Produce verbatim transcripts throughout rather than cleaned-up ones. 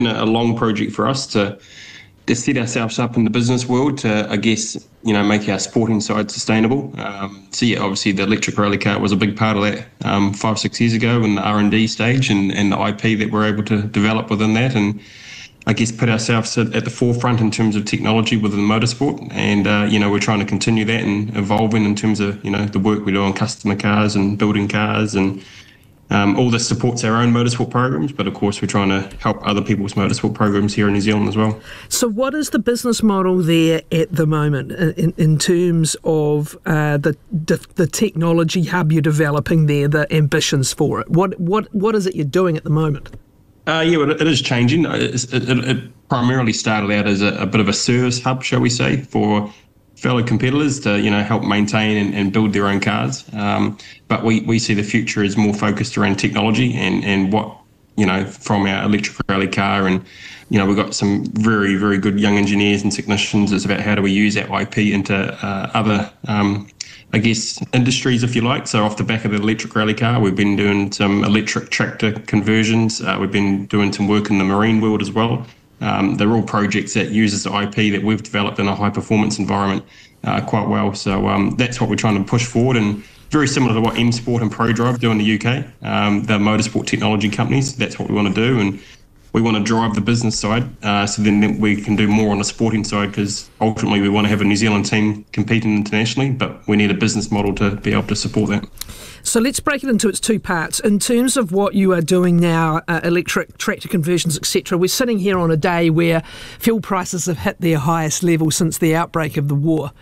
a long project for us to to set ourselves up in the business world to, I guess, you know, make our sporting side sustainable. Um, so yeah, obviously the electric rally car was a big part of that um, five, six years ago in the R and D stage and, and the I P that we're able to develop within that, and I guess put ourselves at, at the forefront in terms of technology within motorsport. And, uh, you know, we're trying to continue that and evolving in terms of, you know, the work we do on customer cars and building cars, and Um, all this supports our own motorsport programs, but of course we're trying to help other people's motorsport programs here in New Zealand as well. So what is the business model there at the moment in, in terms of uh, the, the the technology hub you're developing there, the ambitions for it? What what what is it you're doing at the moment? Uh, yeah, well, it is changing. It, it, it primarily started out as a, a bit of a service hub, shall we say, for fellow competitors to, you know, help maintain and, and build their own cars. Um, but we, we see the future as more focused around technology and, and what, you know, from our electric rally car. And, you know, we've got some very, very good young engineers and technicians. It's about how do we use that I P into uh, other, um, I guess, industries, if you like. So off the back of the electric rally car, we've been doing some electric tractor conversions. Uh, we've been doing some work in the marine world as well. Um, they're all projects that uses the I P that we've developed in a high performance environment uh, quite well. So um, that's what we're trying to push forward, and very similar to what M Sport and ProDrive do in the U K. Um, they're motorsport technology companies. That's what we want to do, and we want to drive the business side uh, so then we can do more on the sporting side, because ultimately we want to have a New Zealand team competing internationally, but we need a business model to be able to support that. So let's break it into its two parts. In terms of what you are doing now, uh, electric tractor conversions, et cetera, we're sitting here on a day where fuel prices have hit their highest level since the outbreak of the war.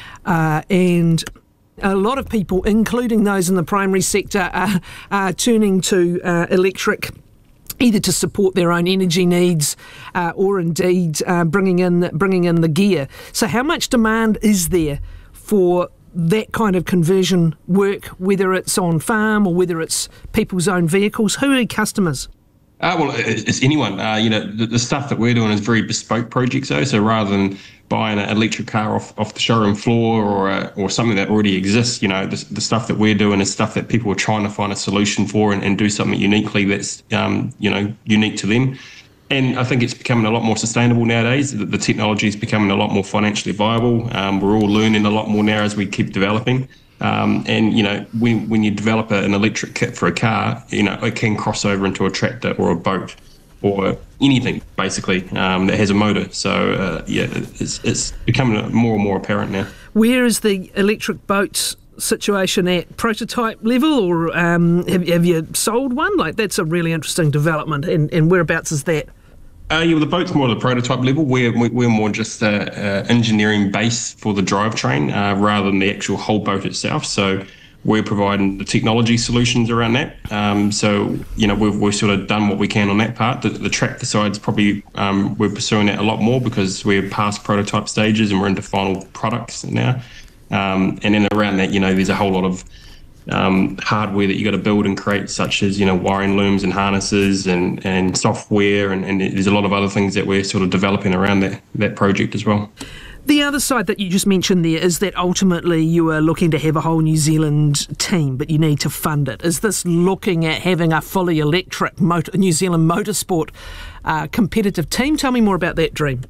Uh, and a lot of people, including those in the primary sector, are, are turning to uh, electric either to support their own energy needs uh, or indeed uh, bringing in bringing in the gear. So how much demand is there for that kind of conversion work, whether it's on farm or whether it's people's own vehicles? Who are customers? Uh, well, it's anyone. Uh, you know, the, the stuff that we're doing is very bespoke projects, though. So rather than buying an electric car off, off the showroom floor or uh, or something that already exists, you know, the, the stuff that we're doing is stuff that people are trying to find a solution for and, and do something uniquely that's, um, you know, unique to them. And I think it's becoming a lot more sustainable nowadays. The, the technology is becoming a lot more financially viable. Um, we're all learning a lot more now as we keep developing. Um, and, you know, when when you develop a, an electric kit for a car, you know, it can cross over into a tractor or a boat or anything, basically, um, that has a motor. So, uh, yeah, it's, it's becoming more and more apparent now. Where is the electric boats situation at? Prototype level, or um, have, have you sold one? Like, that's a really interesting development. And, and whereabouts is that? Uh, yeah, well, the boat's more at the prototype level. We're we're more just a, a engineering base for the drivetrain uh, rather than the actual whole boat itself. So we're providing the technology solutions around that. Um, so you know we've we've sort of done what we can on that part. The, the tractor side's probably um, we're pursuing that a lot more because we're past prototype stages and we're into final products now. Um, and then around that, you know, there's a whole lot of Um, hardware that you got to build and create, such as, you know, wiring looms and harnesses and, and software, and, and there's a lot of other things that we're sort of developing around that, that project as well. The other side that you just mentioned there is that ultimately you are looking to have a whole New Zealand team, but you need to fund it. Is this looking at having a fully electric motor, New Zealand motorsport uh, competitive team? Tell me more about that dream.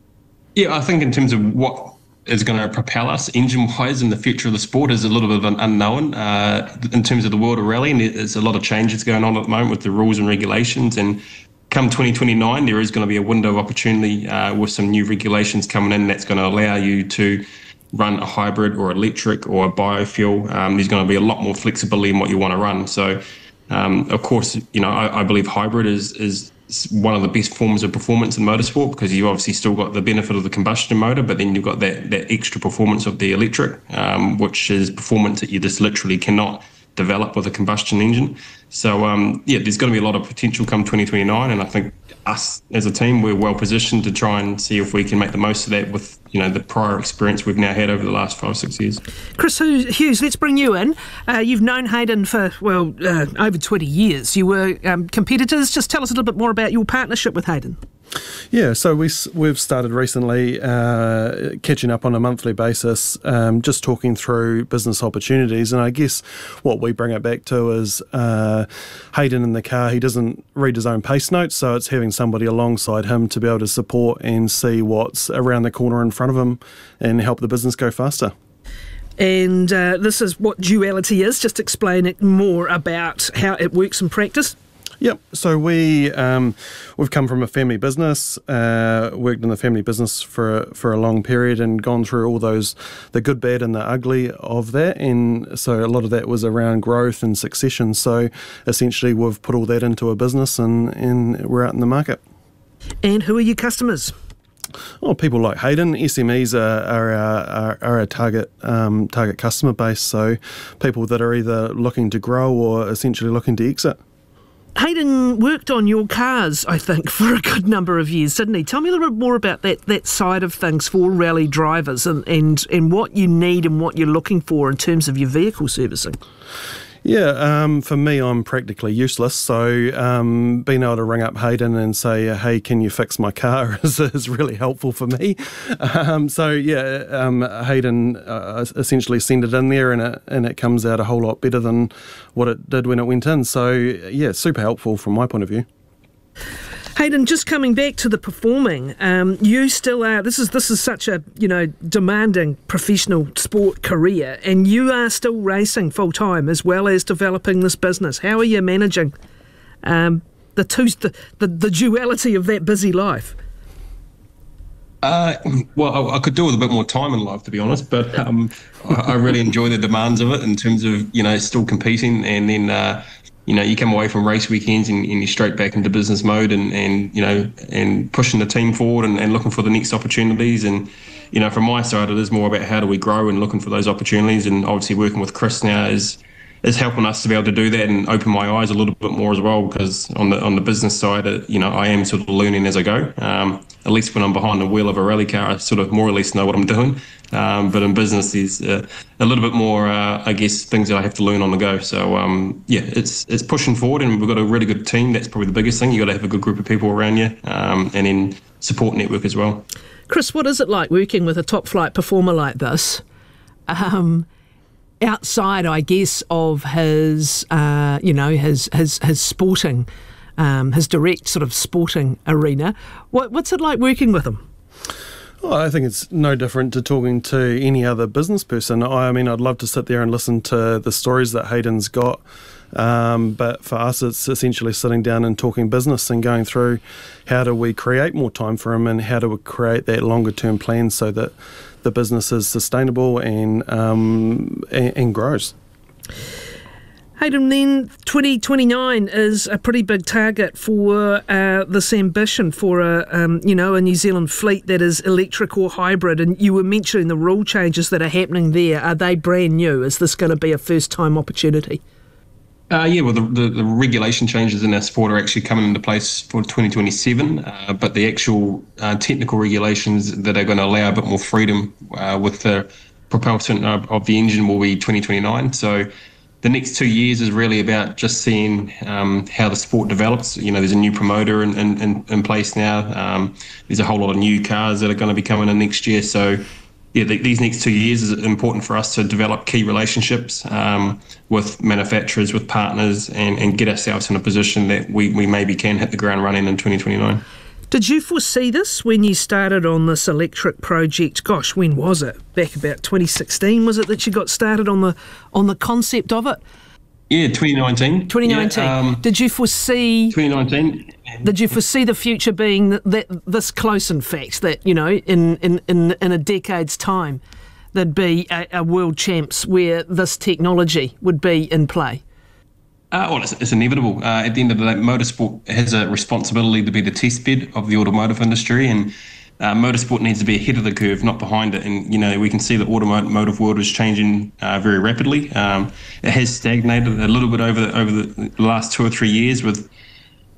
Yeah, I think in terms of what is going to propel us engine-wise in the future of the sport is a little bit of an unknown uh, in terms of the world of rally, and there's a lot of changes going on at the moment with the rules and regulations, and come twenty twenty-nine there is going to be a window of opportunity uh, with some new regulations coming in that's going to allow you to run a hybrid or electric or a biofuel. Um, there's going to be a lot more flexibility in what you want to run. So um, of course, you know, I, I believe hybrid is is one of the best forms of performance in motorsport, because you've obviously still got the benefit of the combustion motor, but then you've got that, that extra performance of the electric, um, which is performance that you just literally cannot develop with a combustion engine. So, um, yeah, there's going to be a lot of potential come twenty twenty-nine, and I think us as a team, we're well positioned to try and see if we can make the most of that with, you know, the prior experience we've now had over the last five, six years. Chris Hughes, let's bring you in. Uh, you've known Hayden for, well, uh, over twenty years. You were um, competitors. Just tell us a little bit more about your partnership with Hayden. Yeah, so we, we've started recently uh, catching up on a monthly basis, um, just talking through business opportunities. And I guess what we bring it back to is uh, Hayden in the car, he doesn't read his own pace notes, so it's having somebody alongside him to be able to support and see what's around the corner in front of him and help the business go faster. And uh, this is what duality is. Just explain it more about how it works in practice. Yep. So we um, we've come from a family business, uh, worked in the family business for for a long period, and gone through all those the good, bad, and the ugly of that. And so a lot of that was around growth and succession. So essentially, we've put all that into a business, and and we're out in the market. And who are your customers? Oh, people like Hayden. S M Es are, are, our, are, are our target um, target customer base. So people that are either looking to grow or essentially looking to exit. Hayden worked on your cars, I think, for a good number of years, didn't he? Tell me a little bit more about that that side of things for rally drivers and, and, and what you need and what you're looking for in terms of your vehicle servicing. Yeah, um, for me, I'm practically useless. So um, being able to ring up Hayden and say, hey, can you fix my car is, is really helpful for me. Um, so, yeah, um, Hayden uh, essentially send it in there and it, and it comes out a whole lot better than what it did when it went in. So, yeah, super helpful from my point of view. Hayden, just coming back to the performing, um, you still are, this is this is such a, you know, demanding professional sport career, and you are still racing full-time as well as developing this business. How are you managing um, the, two, the, the, the duality of that busy life? Uh, well, I, I could do with a bit more time in life, to be honest, but um, I, I really enjoy the demands of it in terms of, you know, still competing, and then uh, you know, you come away from race weekends and, and you're straight back into business mode and, and you know, and pushing the team forward and, and looking for the next opportunities. And, you know, from my side, it is more about how do we grow and looking for those opportunities. And obviously working with Chris now is is helping us to be able to do that and open my eyes a little bit more as well, because on the on the business side, uh, you know, I am sort of learning as I go. Um, at least when I'm behind the wheel of a rally car, I sort of more or less know what I'm doing. Um, but in business, there's uh, a little bit more, uh, I guess, things that I have to learn on the go. So, um, yeah, it's it's pushing forward, and we've got a really good team. That's probably the biggest thing. You've got to have a good group of people around you, um, and then support network as well. Chris, what is it like working with a top flight performer like this? Um, outside, I guess, of his, uh, you know, his his his sporting, um, his direct sort of sporting arena. What, what's it like working with him? Well, I think it's no different to talking to any other business person. I mean, I'd love to sit there and listen to the stories that Hayden's got, um, but for us, it's essentially sitting down and talking business and going through how do we create more time for him and how do we create that longer term plan so that the business is sustainable and um, and, and grows. Hayden, then twenty twenty-nine is a pretty big target for uh, this ambition for a um, you know a New Zealand fleet that is electric or hybrid. And you were mentioning the rule changes that are happening there. Are they brand new? Is this going to be a first time opportunity? Uh, yeah, well, the, the, the regulation changes in our sport are actually coming into place for twenty twenty-seven, uh, but the actual uh, technical regulations that are going to allow a bit more freedom uh, with the propulsion of, of the engine will be twenty twenty-nine. So the next two years is really about just seeing um, how the sport develops. You know, there's a new promoter in, in, in place now. Um, there's a whole lot of new cars that are going to be coming in next year. So, yeah, the, these next two years is important for us to develop key relationships um, with manufacturers, with partners, and, and get ourselves in a position that we, we maybe can hit the ground running in twenty twenty-nine. Did you foresee this when you started on this electric project? Gosh, when was it? Back about twenty sixteen, was it that you got started on the on the concept of it? Yeah, twenty nineteen. twenty nineteen. Yeah, um, did you foresee? twenty nineteen. Did you foresee the future being that, that this close? In fact, that you know, in in in, in a decade's time, there'd be a, a world champs where this technology would be in play. Uh, well, it's, it's inevitable. Uh, at the end of the day, motorsport has a responsibility to be the test bed of the automotive industry, and uh, motorsport needs to be ahead of the curve, not behind it. And, you know, we can see the automotive world is changing uh, very rapidly. Um, it has stagnated a little bit over the, over the last two or three years with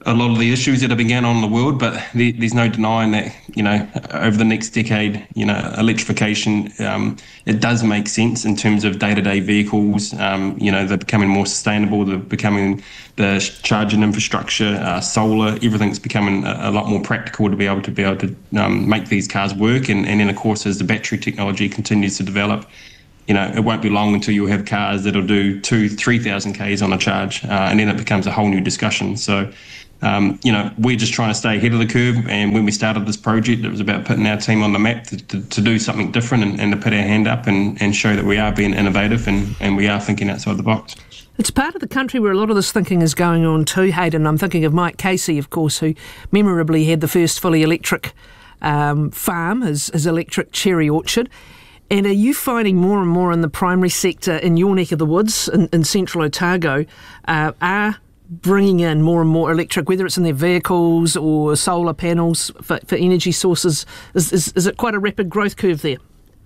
a lot of the issues that have been going on in the world, but there, there's no denying that, you know, over the next decade, you know, electrification, um, it does make sense in terms of day-to-day vehicles. Um, you know, they're becoming more sustainable, they're becoming the charging infrastructure, uh, solar, everything's becoming a, a lot more practical to be able to be able to um, make these cars work. And, and then, of course, as the battery technology continues to develop, you know, it won't be long until you'll have cars that'll do two, three thousand k's on a charge, uh, and then it becomes a whole new discussion. So, um, you know, we're just trying to stay ahead of the curve. And when we started this project, it was about putting our team on the map to, to, to do something different and, and to put our hand up and, and show that we are being innovative and, and we are thinking outside the box. It's part of the country where a lot of this thinking is going on too, Hayden. I'm thinking of Mike Casey, of course, who memorably had the first fully electric um, farm, his, his electric cherry orchard. And are you finding more and more in the primary sector in your neck of the woods, in, in central Otago, uh, are bringing in more and more electric, whether it's in their vehicles or solar panels for, for energy sources? Is, is, is it quite a rapid growth curve there?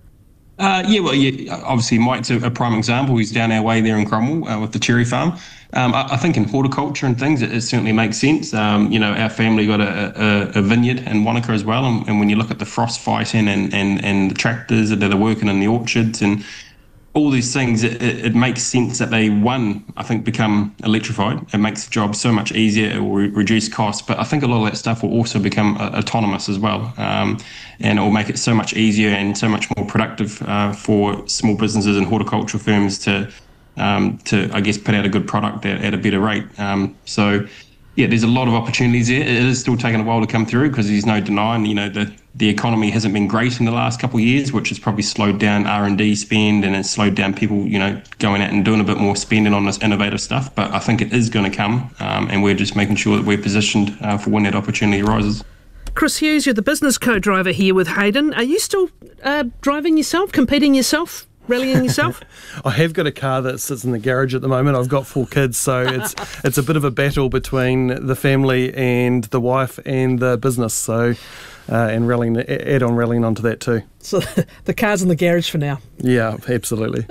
Uh, yeah, well, yeah, obviously Mike's a, a prime example. He's down our way there in Cromwell uh, with the cherry farm. Um, I, I think in horticulture and things, it, it certainly makes sense. Um, you know, our family got a, a, a vineyard in Wanaka as well, and, and when you look at the frost fighting and, and, and the tractors that are working in the orchards and all these things, it, it, it makes sense that they, one, I think, become electrified. It makes the job so much easier. It will re- reduce costs. But I think a lot of that stuff will also become uh, autonomous as well. Um, and it will make it so much easier and so much more productive uh, for small businesses and horticultural firms to, um, to I guess, put out a good product at, at a better rate. Um, so, yeah, there's a lot of opportunities there. It is still taking a while to come through because there's no denying, you know, the, the economy hasn't been great in the last couple of years, which has probably slowed down R and D spend and it's slowed down people, you know, going out and doing a bit more spending on this innovative stuff. But I think it is going to come, um, and we're just making sure that we're positioned uh, for when that opportunity arises. Chris Hughes, you're the business co-driver here with Hayden. Are you still uh, driving yourself, competing yourself? Rallying yourself? I have got a car that sits in the garage at the moment. I've got four kids, so it's it's a bit of a battle between the family and the wife and the business. So, uh, and rallying, add on rallying onto that too. So the car's in the garage for now. Yeah, absolutely.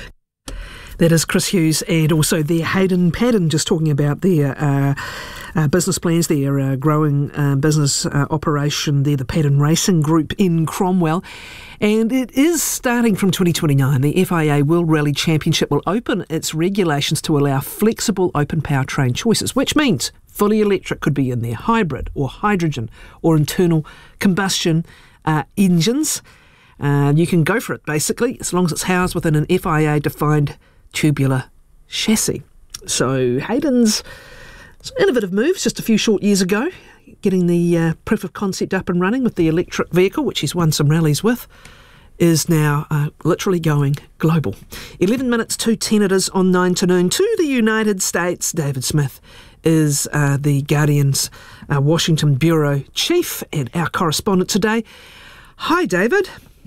That is Chris Hughes and also their Hayden Paddon just talking about their uh, uh, business plans, their uh, growing uh, business uh, operation there, the Paddon Racing Group in Cromwell. And it is starting from twenty twenty-nine. The F I A World Rally Championship will open its regulations to allow flexible open powertrain choices, which means fully electric could be in there, hybrid or hydrogen or internal combustion uh, engines. Uh, you can go for it, basically, as long as it's housed within an F I A-defined tubular chassis. So Hayden's some innovative moves just a few short years ago, getting the uh, proof of concept up and running with the electric vehicle, which he's won some rallies with, is now uh, literally going global. eleven minutes to ten it is on nine to noon to the United States. David Smith is uh, the Guardian's uh, Washington Bureau Chief and our correspondent today. Hi, David.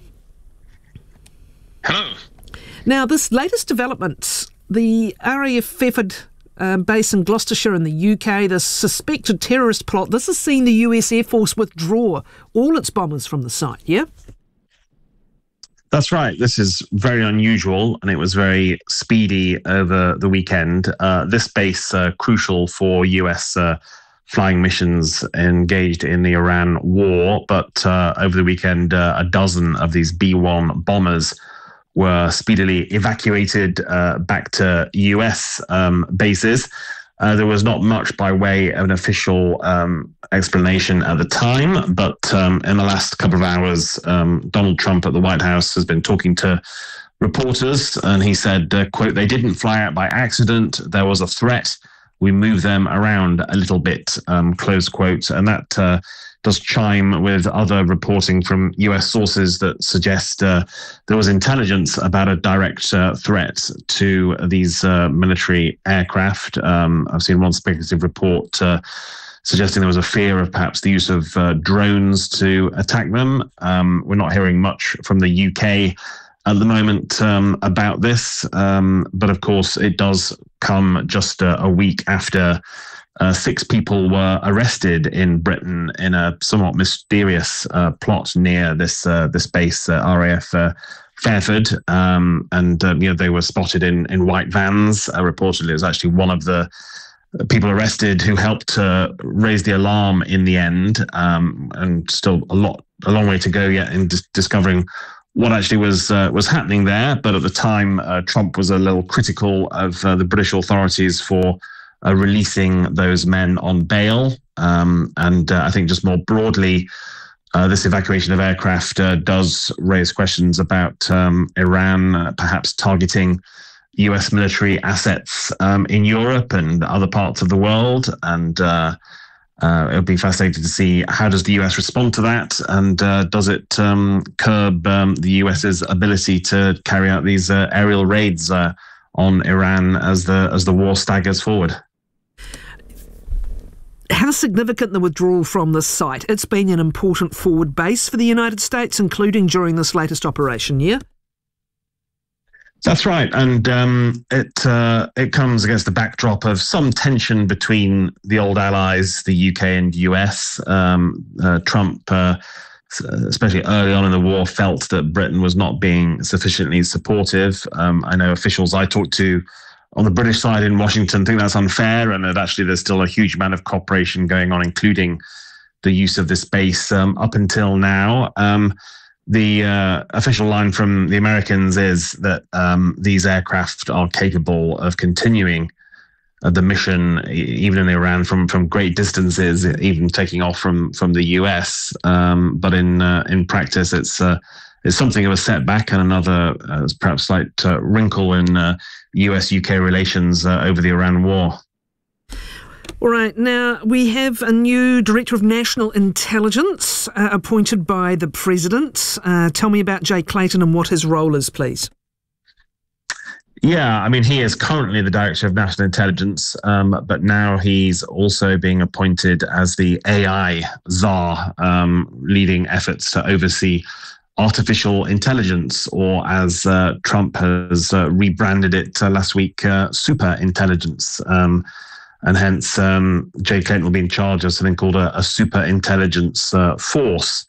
Hello. Now, this latest development, the R A F Fairford uh, base in Gloucestershire in the U K, the suspected terrorist plot, this has seen the U S Air Force withdraw all its bombers from the site, yeah? That's right. This is very unusual, and it was very speedy over the weekend. Uh, this base, uh, crucial for U S uh, flying missions engaged in the Iran war, but uh, over the weekend, uh, a dozen of these B one bombers were speedily evacuated uh, back to U S um, bases. Uh, there was not much by way of an official um, explanation at the time, but um, in the last couple of hours, um, Donald Trump at the White House has been talking to reporters, and he said, uh, quote, "They didn't fly out by accident. There was a threat. We moved them around a little bit," um, close quote. And that uh, does chime with other reporting from U S sources that suggest uh, there was intelligence about a direct uh, threat to these uh, military aircraft. Um, I've seen one speculative report uh, suggesting there was a fear of perhaps the use of uh, drones to attack them. Um, we're not hearing much from the U K at the moment um, about this, um, but of course it does come just a, a week after Uh, six people were arrested in Britain in a somewhat mysterious uh, plot near this uh, this base, uh, R A F uh, Fairford, um, and uh, you know, they were spotted in in white vans. Uh, reportedly, it was actually one of the people arrested who helped to raise the alarm in the end, um, and still a lot, a long way to go yet in dis- discovering what actually was uh, was happening there. But at the time, uh, Trump was a little critical of uh, the British authorities for uh, releasing those men on bail. Um, and uh, I think just more broadly, uh, this evacuation of aircraft uh, does raise questions about um, Iran uh, perhaps targeting U S military assets um, in Europe and other parts of the world. And uh, uh, it'll be fascinating to see how does the U S respond to that, and uh, does it um, curb um, the US's ability to carry out these uh, aerial raids uh, on Iran as the as the war staggers forward. How significant the withdrawal from this site? It's been an important forward base for the United States, including during this latest operation, yeah? That's right, and um, it uh, it comes against the backdrop of some tension between the old allies, the U K and U S. Um, uh, Trump, uh, especially early on in the war, felt that Britain was not being sufficiently supportive. Um, I know officials I talked to on the British side in Washington think that's unfair, and that actually there's still a huge amount of cooperation going on, including the use of this base um, up until now. Um, The uh, official line from the Americans is that um, these aircraft are capable of continuing uh, the mission, even in Iran, from, from great distances, even taking off from, from the U S. Um, but in uh, in practice, it's uh, it's something of a setback and another uh, perhaps slight uh, wrinkle in uh, U S U K relations uh, over the Iran war. All right, now we have a new Director of National Intelligence uh, appointed by the President. Uh, tell me about Jay Clayton and what his role is, please. Yeah, I mean, he is currently the Director of National Intelligence, um, but now he's also being appointed as the A I czar, um, leading efforts to oversee artificial intelligence, or as uh, Trump has uh, rebranded it uh, last week, uh, super intelligence. Um, And hence, um, Jay Clayton will be in charge of something called a, a super intelligence uh, force,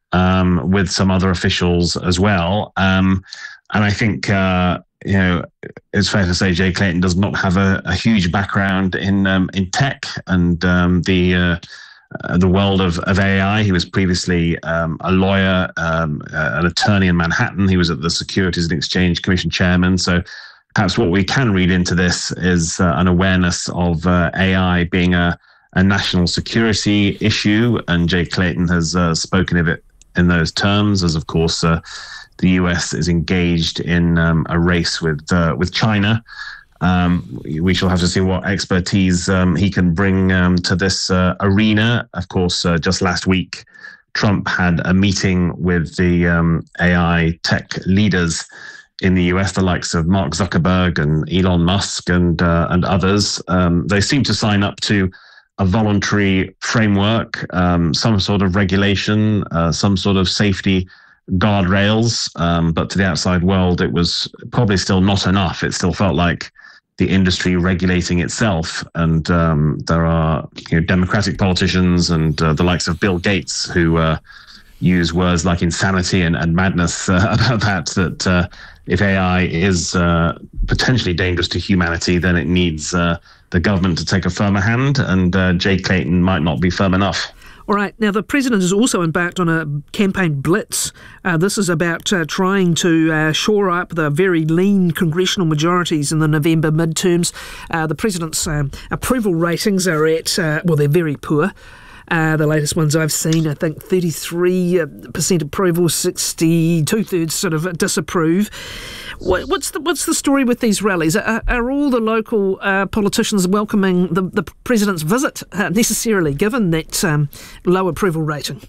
um, with some other officials as well. Um, and I think, uh, you know, it's fair to say Jay Clayton does not have a, a huge background in um, in tech and um, the uh, uh, the world of, of A I. He was previously um, a lawyer, um, uh, an attorney in Manhattan. He was at the Securities and Exchange Commission chairman. So perhaps what we can read into this is uh, an awareness of uh, A I being a, a national security issue, and Jay Clayton has uh, spoken of it in those terms, as of course uh, the U S is engaged in um, a race with uh, with China. Um, we shall have to see what expertise um, he can bring um, to this uh, arena. Of course, uh, just last week, Trump had a meeting with the um, A I tech leaders in the U S, the likes of Mark Zuckerberg and Elon Musk and uh, and others. Um, they seem to sign up to a voluntary framework, um, some sort of regulation, uh, some sort of safety guardrails. Um, but to the outside world, it was probably still not enough. It still felt like the industry regulating itself. And um, there are you know, Democratic politicians and uh, the likes of Bill Gates who uh, use words like insanity and, and madness uh, about that, that uh, if A I is uh, potentially dangerous to humanity, then it needs uh, the government to take a firmer hand, and uh, Jay Clayton might not be firm enough. All right. Now, the President has also embarked on a campaign blitz. Uh, this is about uh, trying to uh, shore up the very lean congressional majorities in the November midterms. Uh, the President's um, approval ratings are at, uh, well, they're very poor. Uh, the latest ones I've seen, I think thirty-three percent approval, sixty, two-thirds sort of disapprove. What, what's the what's the story with these rallies? Are, are all the local uh, politicians welcoming the, the President's visit uh, necessarily, given that um, low approval rating?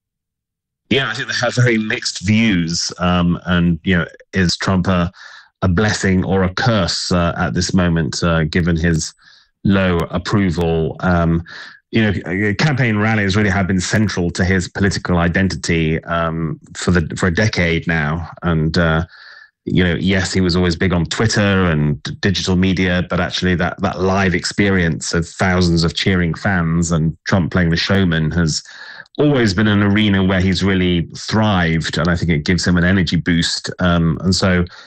Yeah, I think they have very mixed views. Um, and, you know, is Trump a, a blessing or a curse uh, at this moment, uh, given his low approval? Um You know, campaign rallies really have been central to his political identity um, for the for a decade now. And uh, you know, yes, he was always big on Twitter and digital media, but actually that that live experience of thousands of cheering fans and Trump playing the showman has always been an arena where he's really thrived, and I think it gives him an energy boost. Um, and so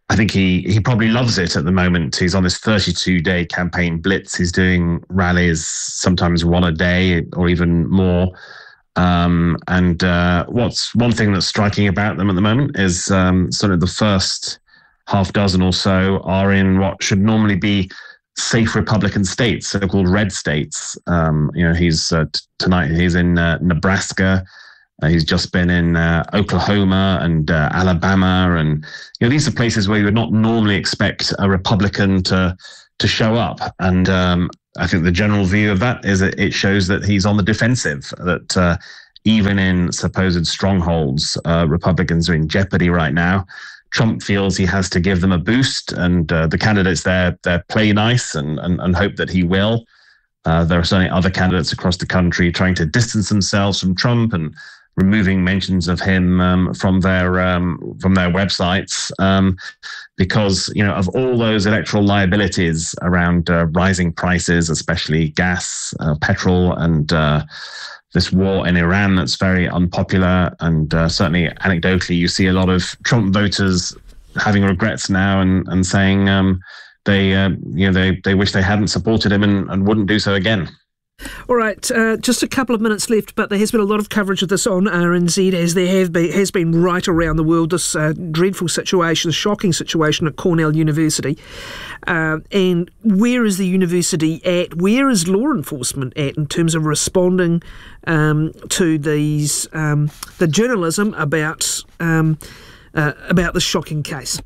I think he, he probably loves it at the moment. He's on this thirty-two day campaign blitz. He's doing rallies, sometimes one a day or even more. Um, and uh, what's one thing that's striking about them at the moment is um, sort of the first half dozen or so are in what should normally be safe Republican states, so-called red states. Um, you know, he's uh, t- tonight he's in uh, Nebraska. Uh, he's just been in uh, Oklahoma and uh, Alabama, and you know these are places where you would not normally expect a Republican to to show up. And um, I think the general view of that is that it shows that he's on the defensive. That uh, even in supposed strongholds, uh, Republicans are in jeopardy right now. Trump feels he has to give them a boost, and uh, the candidates there they play nice and, and and hope that he will. Uh, there are certainly other candidates across the country trying to distance themselves from Trump and removing mentions of him um, from their um, from their websites um, because you know of all those electoral liabilities around uh, rising prices, especially gas, uh, petrol, and uh, this war in Iran that's very unpopular. And uh, certainly anecdotally, you see a lot of Trump voters having regrets now and and saying um, they uh, you know they they wish they hadn't supported him and, and wouldn't do so again. All right, uh, just a couple of minutes left, but there has been a lot of coverage of this on R N Z, as there have been, has been right around the world, this uh, dreadful situation, shocking situation at Cornell University. Uh, and where is the university at? Where is law enforcement at in terms of responding um, to these um, the journalism about um, uh, about this shocking case?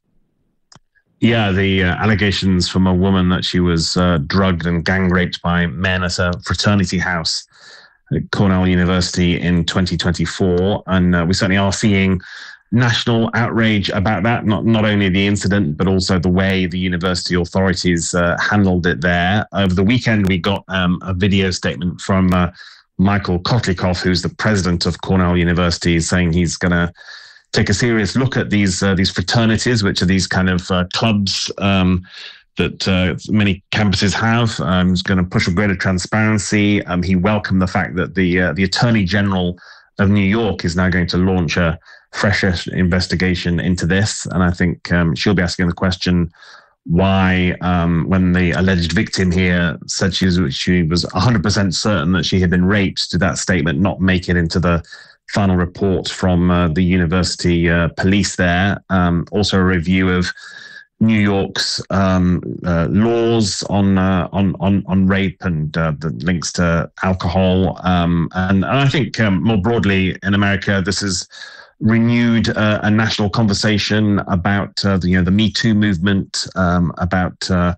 Yeah, the uh, allegations from a woman that she was uh, drugged and gang raped by men at a fraternity house at Cornell University in twenty twenty-four. And uh, we certainly are seeing national outrage about that, not, not only the incident, but also the way the university authorities uh, handled it there. Over the weekend, we got um, a video statement from uh, Michael Kotlikoff, who's the president of Cornell University, saying he's going to take a serious look at these uh, these fraternities, which are these kind of uh, clubs um, that uh, many campuses have. Um, he's going to push for greater transparency. Um, he welcomed the fact that the uh, the Attorney General of New York is now going to launch a fresh investigation into this. And I think um, she'll be asking the question why, um, when the alleged victim here said she was, she was one hundred percent certain that she had been raped, did that statement not make it into the final report from uh, the university uh, police there. Um, also a review of New York's um, uh, laws on, uh, on on on rape and uh, the links to alcohol. Um, and, and I think um, more broadly in America, this is renewed uh, a national conversation about uh, the, you know, the Me Too movement, um, about uh,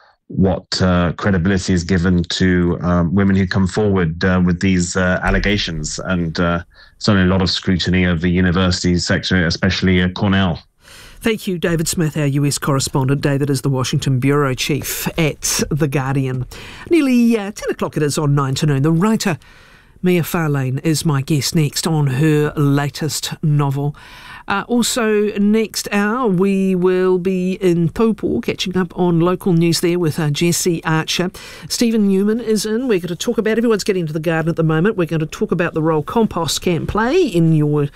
what uh, credibility is given to um, women who come forward uh, with these uh, allegations, and uh, certainly a lot of scrutiny of the university sector, especially uh, Cornell. Thank you, David Smith, our U S correspondent. David is the Washington bureau chief at The Guardian. Nearly uh, ten o'clock it is on nine to noon. The writer Mia Farlane is my guest next on her latest novel. Uh, also, next hour, we will be in Taupo, catching up on local news there with uh, Jesse Archer. Stephen Newman is in. We're going to talk about, everyone's getting to the garden at the moment, we're going to talk about the role compost can play in your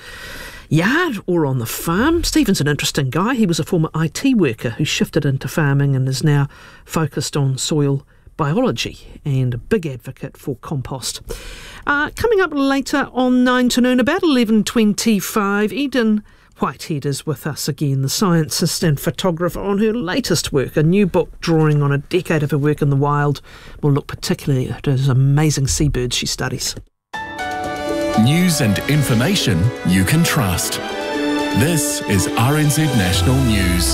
yard or on the farm. Stephen's an interesting guy. He was a former I T worker who shifted into farming and is now focused on soil biology and a big advocate for compost. Uh, coming up later on nine to noon, about eleven twenty-five, Eden Whitehead is with us again, the scientist and photographer, on her latest work, a new book drawing on a decade of her work in the wild. We'll look particularly at those amazing seabirds she studies. News and information you can trust. This is R N Z National News.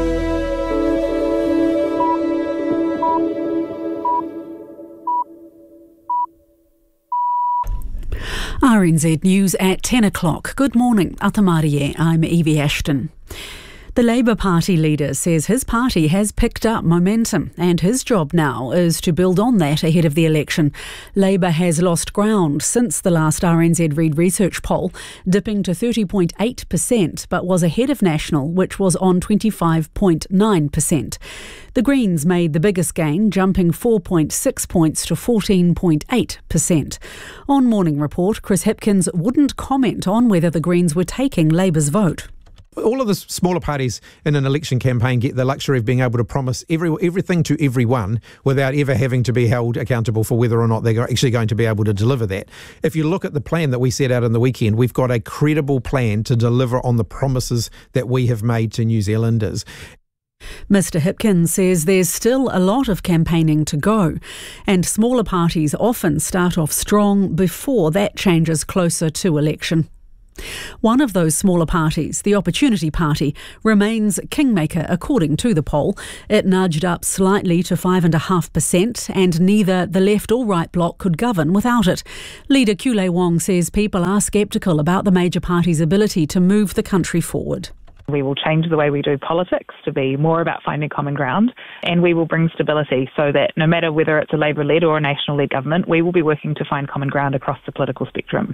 R N Z News at ten o'clock. Good morning. Atamarie, I'm Evie Ashton. The Labour Party leader says his party has picked up momentum and his job now is to build on that ahead of the election. Labour has lost ground since the last R N Z Reid research poll, dipping to thirty point eight percent, but was ahead of National, which was on twenty-five point nine percent. The Greens made the biggest gain, jumping four point six points to fourteen point eight percent. On Morning Report, Chris Hipkins wouldn't comment on whether the Greens were taking Labour's vote. all of the smaller parties in an election campaign get the luxury of being able to promise every, everything to everyone without ever having to be held accountable for whether or not they're actually going to be able to deliver that. If you look at the plan that we set out in the weekend, we've got a credible plan to deliver on the promises that we have made to New Zealanders. Mister Hipkins says there's still a lot of campaigning to go, and smaller parties often start off strong before that changes closer to election. One of those smaller parties, the Opportunity Party, remains kingmaker according to the poll. It nudged up slightly to five point five percent, and neither the left or right bloc could govern without it. Leader Kule Wong says people are sceptical about the major party's ability to move the country forward. We will change the way we do politics to be more about finding common ground, and we will bring stability so that no matter whether it's a Labour-led or a national-led government, we will be working to find common ground across the political spectrum.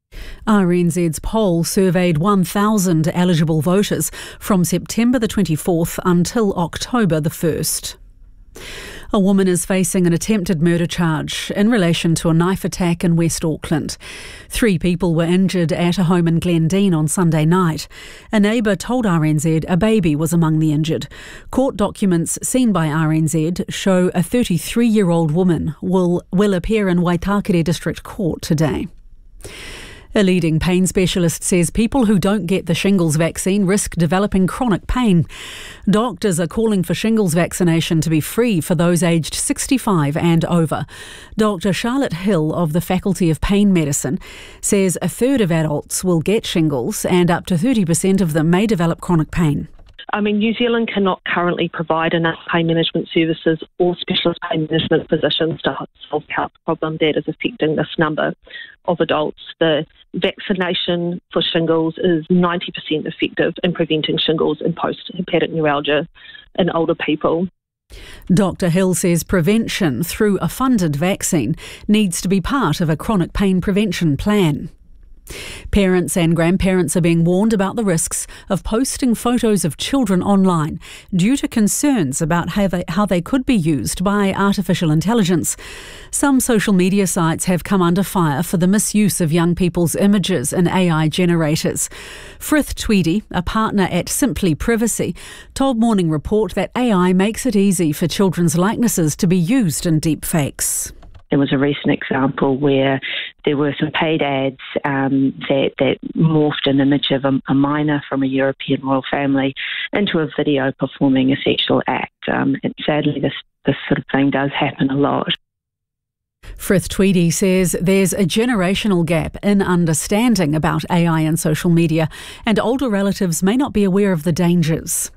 R N Z's poll surveyed one thousand eligible voters from September the twenty-fourth until October the first. A woman is facing an attempted murder charge in relation to a knife attack in West Auckland. Three people were injured at a home in Glendine on Sunday night. A neighbour told R N Z a baby was among the injured. Court documents seen by R N Z show a thirty-three-year-old woman will, will appear in Waitakere District Court today. A leading pain specialist says people who don't get the shingles vaccine risk developing chronic pain. Doctors are calling for shingles vaccination to be free for those aged sixty-five and over. Doctor Charlotte Hill of the Faculty of Pain Medicine says a third of adults will get shingles and up to thirty percent of them may develop chronic pain. I mean, New Zealand cannot currently provide enough pain management services or specialist pain management physicians to solve the health problem that is affecting this number of adults. The vaccination for shingles is ninety percent effective in preventing shingles and post-hepatic neuralgia in older people. Doctor Hill says prevention through a funded vaccine needs to be part of a chronic pain prevention plan. Parents and grandparents are being warned about the risks of posting photos of children online due to concerns about how they, how they could be used by artificial intelligence. Some social media sites have come under fire for the misuse of young people's images in A I generators. Frith Tweedy, a partner at Simply Privacy, told Morning Report that A I makes it easy for children's likenesses to be used in deepfakes. There was a recent example where there were some paid ads um, that, that morphed an image of a, a minor from a European royal family into a video performing a sexual act. Um, and sadly, this, this sort of thing does happen a lot. Frith Tweedy says there's a generational gap in understanding about A I and social media, and older relatives may not be aware of the dangers.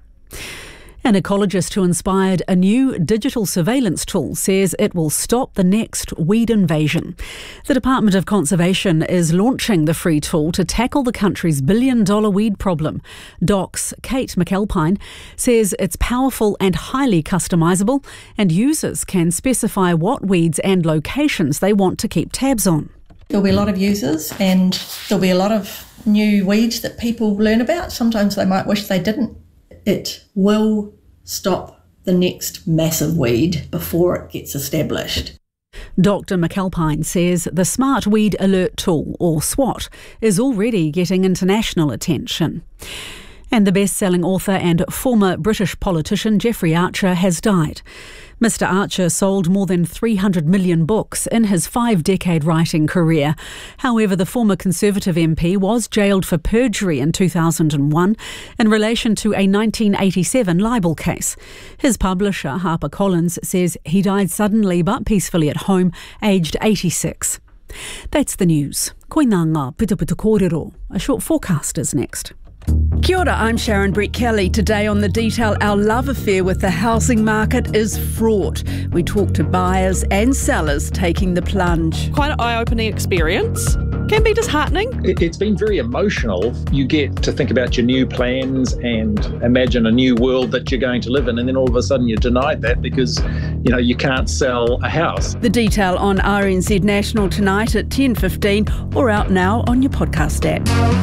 An ecologist who inspired a new digital surveillance tool says it will stop the next weed invasion. The Department of Conservation is launching the free tool to tackle the country's billion-dollar weed problem. D O C's Kate McAlpine says it's powerful and highly customisable, and users can specify what weeds and locations they want to keep tabs on. There'll be a lot of users and there'll be a lot of new weeds that people learn about. Sometimes they might wish they didn't. It will stop the next massive weed before it gets established. Doctor McAlpine says the Smart Weed Alert Tool, or SWAT, is already getting international attention. And the best-selling author and former British politician Jeffrey Archer has died. Mister Archer sold more than three hundred million books in his five-decade writing career. However, the former Conservative M P was jailed for perjury in two thousand one in relation to a nineteen eighty-seven libel case. His publisher, HarperCollins, says he died suddenly but peacefully at home, aged eighty-six. That's the news. Koinanga Pitupitu Kōrero. A short forecast is next. Kia ora, I'm Sharon Brett Kelly. Today on The Detail, our love affair with the housing market is fraught. We talk to buyers and sellers taking the plunge. Quite an eye-opening experience. Can be disheartening. It's been very emotional. You get to think about your new plans and imagine a new world that you're going to live in, and then all of a sudden you're denied that because, you know, you can't sell a house. The Detail on R N Z National tonight at ten fifteen or out now on your podcast app.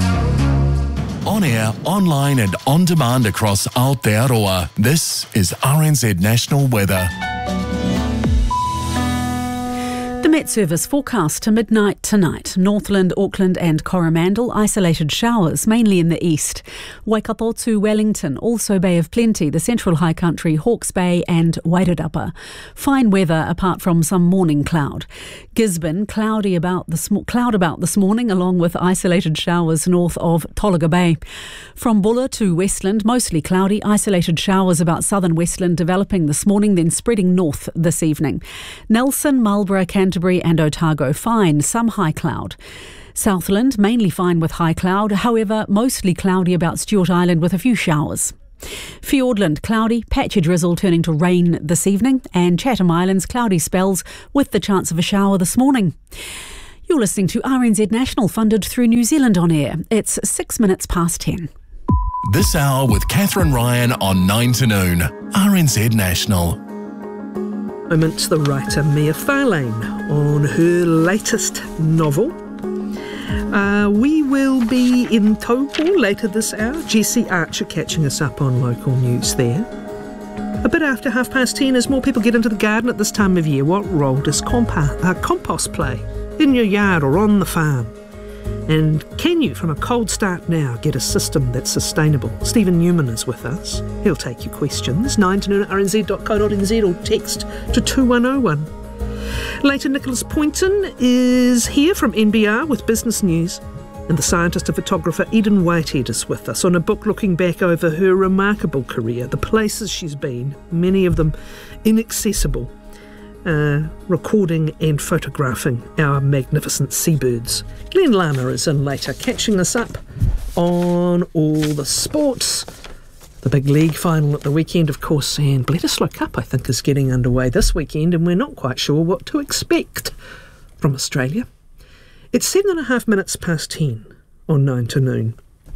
On air, online and on demand across Aotearoa. This is R N Z National Weather. The Met Service forecast to midnight tonight. Northland, Auckland and Coromandel, isolated showers, mainly in the east. Waikato to Wellington, also Bay of Plenty, the Central High Country, Hawke's Bay and Wairarapa. Fine weather apart from some morning cloud. Gisborne, cloudy about this, cloud about this morning, along with isolated showers north of Tolaga Bay. From Bulla to Westland, mostly cloudy, isolated showers about southern Westland developing this morning, then spreading north this evening. Nelson, Marlborough, Canterbury and Otago, fine, some high cloud. Southland, mainly fine with high cloud, however, mostly cloudy about Stewart Island with a few showers. Fiordland, cloudy, patchy drizzle turning to rain this evening, and Chatham Islands, cloudy spells with the chance of a shower this morning. You're listening to R N Z National, funded through New Zealand On Air. It's six minutes past ten. This hour with Catherine Ryan on nine to noon, R N Z National. Moment to the writer Mia Farlane on her latest novel. Uh, we will be in Taupo later this hour. Jesse Archer catching us up on local news there. A bit after half past ten, as more people get into the garden at this time of year, what role does compa- uh, compost play in your yard or on the farm? And can you, from a cold start now, get a system that's sustainable? Stephen Newman is with us. He'll take your questions. nine to noon at r n z dot co dot n z or text to two one oh one. Later, Nicholas Poynton is here from N B R with business news. And the scientist and photographer Eden Whitehead is with us on a book looking back over her remarkable career, the places she's been, many of them inaccessible. Uh, recording and photographing our magnificent seabirds. Glenn Lana is in later, catching us up on all the sports. The big league final at the weekend, of course, and Bledisloe Cup, I think, is getting underway this weekend, and we're not quite sure what to expect from Australia. It's seven and a half minutes past ten on nine to noon.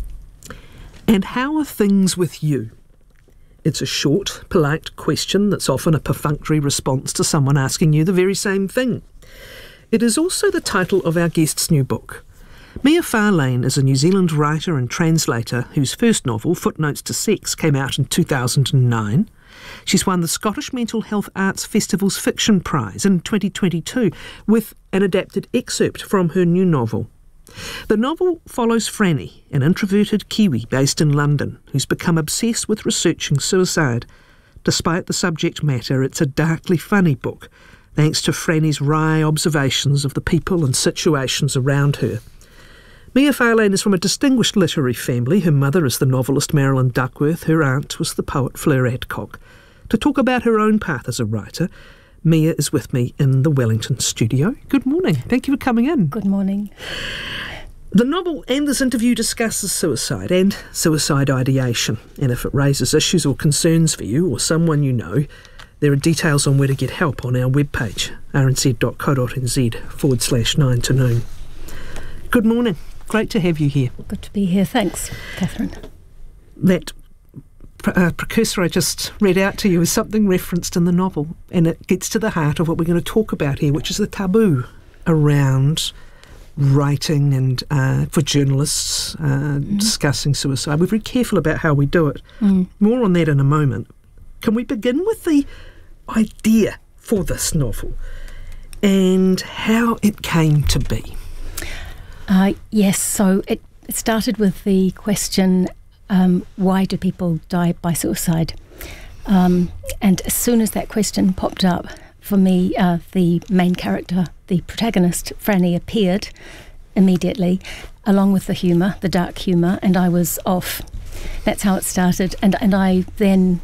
And how are things with you? It's a short, polite question that's often a perfunctory response to someone asking you the very same thing. It is also the title of our guest's new book. Mia Farlane is a New Zealand writer and translator whose first novel, Footnotes to Sex, came out in two thousand nine. She's won the Scottish Mental Health Arts Festival's Fiction Prize in twenty twenty-two with an adapted excerpt from her new novel. The novel follows Franny, an introverted Kiwi based in London, who's become obsessed with researching suicide. Despite the subject matter, it's a darkly funny book, thanks to Franny's wry observations of the people and situations around her. Mia Farlane is from a distinguished literary family. Her mother is the novelist Marilyn Duckworth, her aunt was the poet Fleur Adcock. To talk about her own path as a writer, Mia is with me in the Wellington studio. Good morning. Thank you for coming in. Good morning. The novel and this interview discusses suicide and suicide ideation. And if it raises issues or concerns for you or someone you know, there are details on where to get help on our webpage, r n z dot co dot n z forward slash nine to noon. Good morning. Great to have you here. Good to be here. Thanks, Catherine. That Uh, precursor I just read out to you is something referenced in the novel, and it gets to the heart of what we're going to talk about here, which is the taboo around writing and uh, for journalists uh, mm. discussing suicide. We're very careful about how we do it. Mm. More on that in a moment. Can we begin with the idea for this novel and how it came to be? Uh, yes, so it, it started with the question, Um, why do people die by suicide? Um, and as soon as that question popped up, for me, uh, the main character, the protagonist, Franny, appeared immediately, along with the humour, the dark humour, and I was off. That's how it started. And, and I then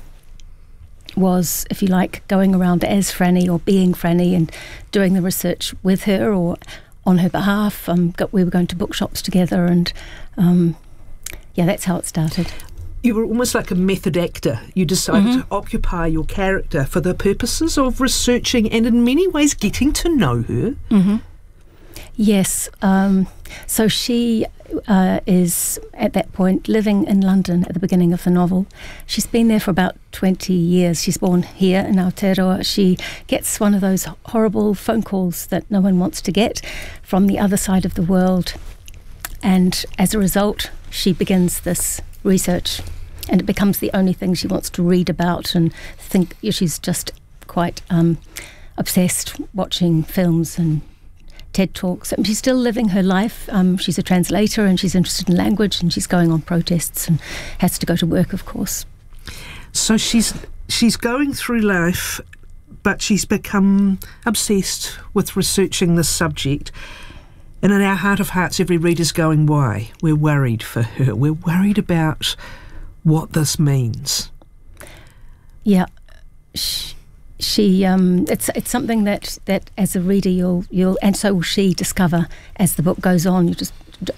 was, if you like, going around as Franny or being Franny and doing the research with her or on her behalf. Um, got, we were going to bookshops together and... Um, Yeah, that's how it started. You were almost like a method actor. You decided mm-hmm. to occupy your character for the purposes of researching and in many ways getting to know her. Mm-hmm. Yes. Um, so she uh, is, at that point, living in London at the beginning of the novel. She's been there for about twenty years. She's born here in Aotearoa. She gets one of those horrible phone calls that no one wants to get from the other side of the world. And as a result, she begins this research, and it becomes the only thing she wants to read about and think. She's just quite um, obsessed watching films and TED Talks. I mean, she's still living her life. Um, she's a translator and she's interested in language, and she's going on protests and has to go to work, of course. So she's she's going through life, but she's become obsessed with researching this subject. And in our heart of hearts, every reader's going, why? We're worried for her. We're worried about what this means. Yeah. She, she um, it's it's something that, that as a reader you'll you'll and so will she discover as the book goes on. You just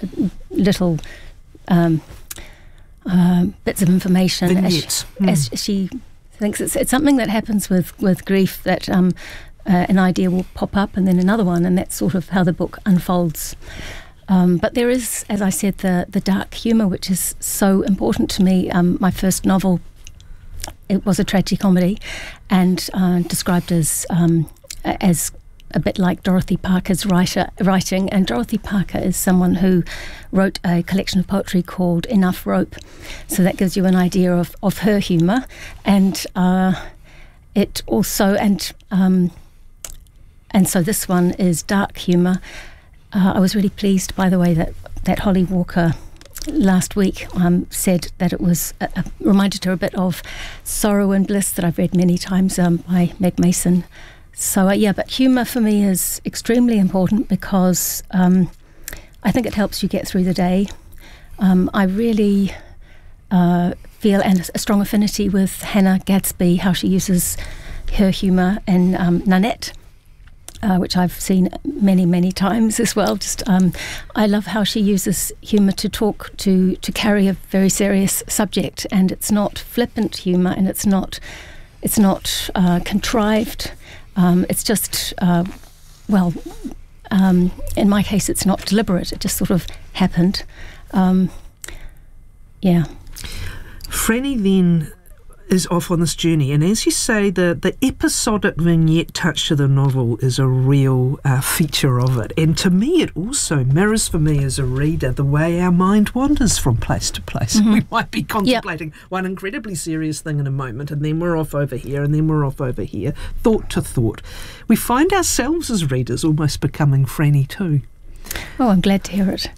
little um, uh, bits of information Vignettes. as, Mm. as she thinks it's it's something that happens with with grief, that um, uh, an idea will pop up and then another one, and that's sort of how the book unfolds. Um, but there is, as I said, the the dark humour, which is so important to me. Um, my first novel, it was a tragicomedy, and uh, described as um, as a bit like Dorothy Parker's writer, writing. And Dorothy Parker is someone who wrote a collection of poetry called Enough Rope. So that gives you an idea of, of her humour. And uh, it also, and um, and so this one is dark humour. Uh, I was really pleased, by the way, that, that Holly Walker last week um, said that it was uh, uh, reminded her a bit of Sorrow and Bliss, that I've read many times um, by Meg Mason. So uh, yeah, but humour for me is extremely important because um, I think it helps you get through the day. Um, I really uh, feel and a strong affinity with Hannah Gadsby, how she uses her humour in um, Nanette, Uh, which I've seen many, many times as well. Just um, I love how she uses humour to talk to to carry a very serious subject, and it's not flippant humour, and it's not it's not uh, contrived. Um, it's just uh, well, um, in my case, it's not deliberate. It just sort of happened. Um, yeah. Franny then is off on this journey, and as you say, the, the episodic vignette touch to the novel is a real uh, feature of it. And to me, it also mirrors for me as a reader the way our mind wanders from place to place. Mm-hmm. We might be contemplating yep. one incredibly serious thing in a moment, and then we're off over here, and then we're off over here, thought to thought. We find ourselves as readers almost becoming Franny too. Oh, I'm glad to hear it.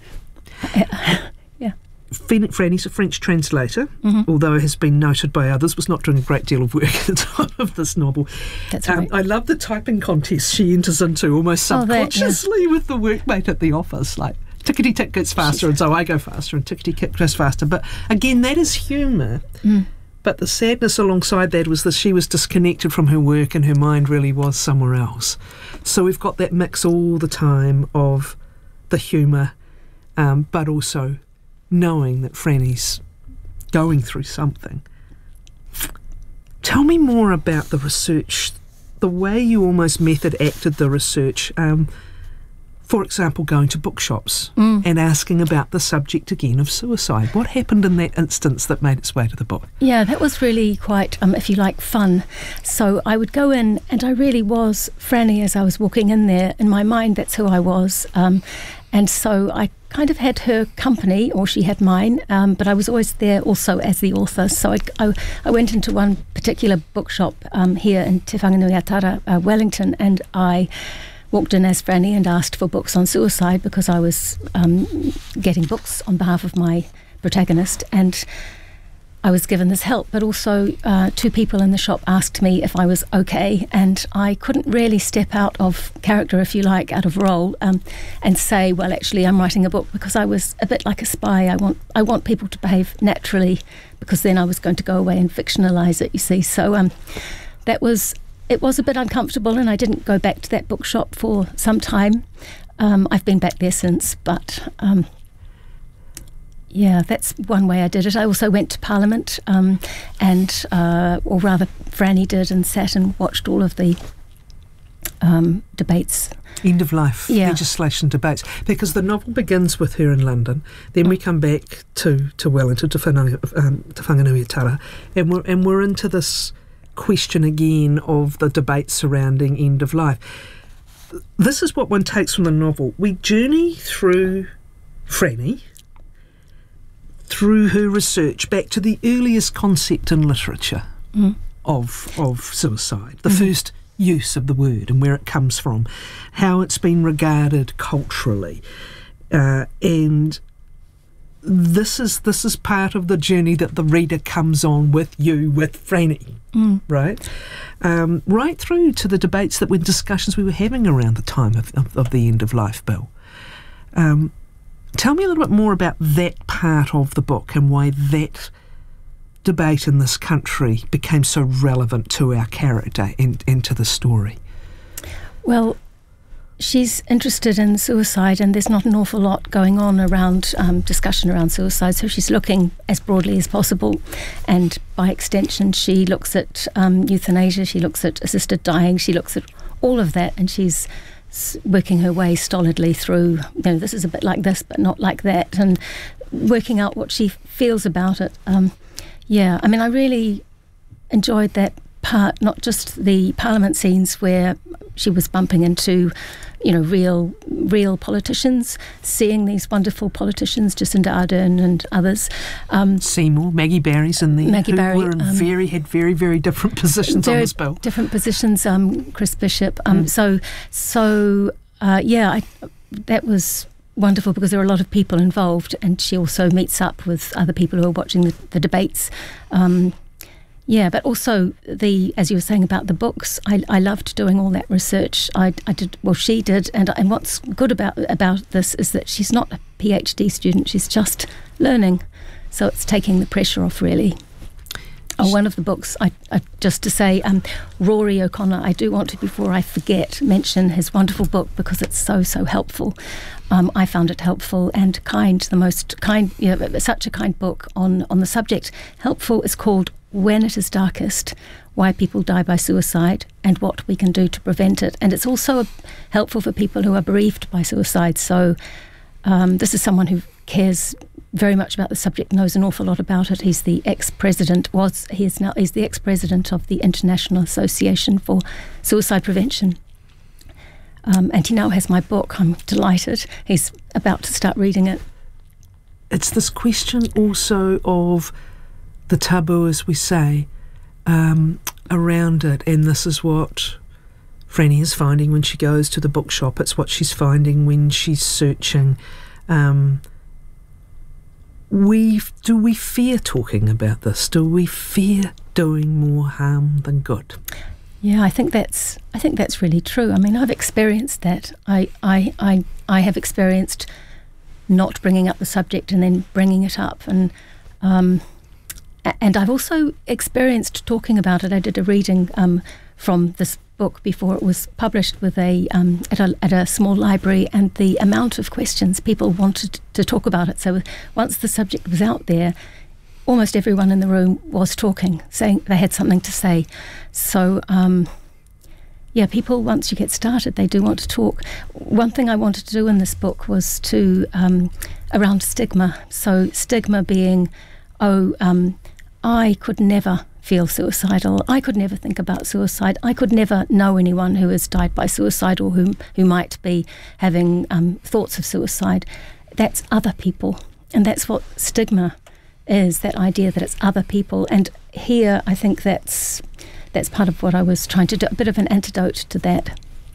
Franny's a French translator, mm-hmm. although it has been noted by others was not doing a great deal of work at the time of this novel. That's right. Um, I love the typing contest she enters into almost subconsciously oh, that, yeah. with the workmate at the office, like tickety tick gets faster, and so I go faster, and tickety tick goes faster. But again, that is humour. Mm. But the sadness alongside that was that she was disconnected from her work, and her mind really was somewhere else. So we've got that mix all the time of the humour, um, but also knowing that Franny's going through something. Tell me more about the research, the way you almost method acted the research. Um, for example, going to bookshops mm. and asking about the subject again of suicide. What happened in that instance that made its way to the book? Yeah, that was really quite, um, if you like, fun. So I would go in, and I really was Franny as I was walking in there. In my mind, that's who I was. Um, and so I kind of had her company, or she had mine, um, but I was always there also as the author. So I, I, I went into one particular bookshop um, here in Te Whanganui-a-Tara, uh, Wellington, and I walked in as Franny and asked for books on suicide because I was um, getting books on behalf of my protagonist, and I was given this help. But also uh, two people in the shop asked me if I was okay, and I couldn't really step out of character, if you like, out of role, um, and say, well, actually I'm writing a book, because I was a bit like a spy. I want I want people to behave naturally, because then I was going to go away and fictionalise it, you see. So um, that was It was a bit uncomfortable, and I didn't go back to that bookshop for some time. Um, I've been back there since, but um, yeah, that's one way I did it. I also went to Parliament, um, and uh, or rather, Franny did, and sat and watched all of the um, debates. End of life yeah. legislation debates, because the novel begins with her in London. Then we come back to to Wellington, to Whanganui-a-Tara, and we're and we're into this question again of the debate surrounding end of life. This is what one takes from the novel. We journey through Franny, through her research, back to the earliest concept in literature mm. of of suicide, the mm. first use of the word and where it comes from, how it's been regarded culturally, uh, and this is this is part of the journey that the reader comes on with you, with Franny, mm. right? Um, right through to the debates that were discussions we were having around the time of, of, of the end of life bill. Um, tell me a little bit more about that part of the book and why that debate in this country became so relevant to our character and, and to the story. Well, she's interested in suicide, and there's not an awful lot going on around um, discussion around suicide, so she's looking as broadly as possible, and by extension she looks at um, euthanasia, she looks at assisted dying, she looks at all of that, and she's working her way stolidly through, you know, this is a bit like this but not like that, and working out what she feels about it. Um, yeah, I mean, I really enjoyed that part, not just the Parliament scenes where she was bumping into, you know, real real politicians, seeing these wonderful politicians, Jacinda Ardern and others. Um, Seymour, Maggie Barry's in there, Maggie who Barry, were um, very, had very, very different positions very on this bill. Different positions, um, Chris Bishop. Um, mm. So, so uh, yeah, I, that was wonderful because there are a lot of people involved, and she also meets up with other people who are watching the, the debates. Um, Yeah, but also the, as you were saying about the books, I, I loved doing all that research. I, I did, well, she did, and and what's good about about this is that she's not a PhD student; she's just learning, so it's taking the pressure off, really. Oh, one of the books, I, I just to say, um, Rory O'Connor. I do want to, before I forget, mention his wonderful book because it's so so helpful. Um, I found it helpful and kind. The most kind, you know, such a kind book on on the subject. Helpful is called When It Is Darkest, Why People Die by Suicide and What We Can Do to Prevent It. And it's also helpful for people who are bereaved by suicide. So um, this is someone who cares very much about the subject, knows an awful lot about it. He's the ex-president, was, he is now, he's the ex-president of the International Association for Suicide Prevention. Um, and he now has my book. I'm delighted. He's about to start reading it. It's this question also of the taboo, as we say, um, around it, and this is what Franny is finding when she goes to the bookshop. It's what she's finding when she's searching. Um, we do we fear talking about this? Do we fear doing more harm than good? Yeah, I think that's I think that's really true. I mean, I've experienced that. I I I, I have experienced not bringing up the subject and then bringing it up, and. Um, And I've also experienced talking about it. I did a reading um, from this book before it was published with a, um, at a at a small library, and the amount of questions people wanted to talk about it. So once the subject was out there, almost everyone in the room was talking, saying they had something to say. So um, yeah, people, once you get started, they do want to talk. One thing I wanted to do in this book was to um, around stigma. So stigma being, oh, um, I could never feel suicidal. I could never think about suicide. I could never know anyone who has died by suicide or who, who might be having um, thoughts of suicide. That's other people. And that's what stigma is, that idea that it's other people. And here I think that's that's part of what I was trying to do, a bit of an antidote to that.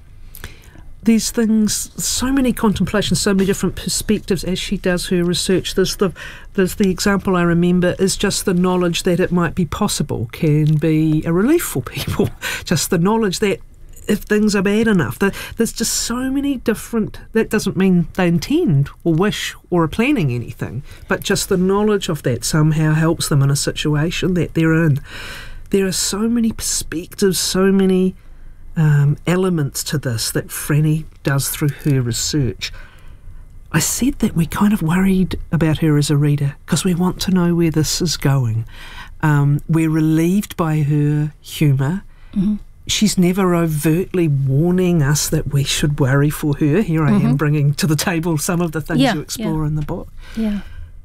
These things, so many contemplations, so many different perspectives as she does her research. There's the, there's the example I remember is just the knowledge that it might be possible can be a relief for people. Just the knowledge that if things are bad enough, that there's just so many different, that doesn't mean they intend or wish or are planning anything, but just the knowledge of that somehow helps them in a situation that they're in. There are so many perspectives, so many Um, elements to this that Franny does through her research. I said that we're kind of worried about her as a reader because we want to know where this is going. Um, we're relieved by her humour. Mm-hmm. She's never overtly warning us that we should worry for her. Here I mm-hmm. am bringing to the table some of the things yeah, you explore yeah. in the book. Yeah.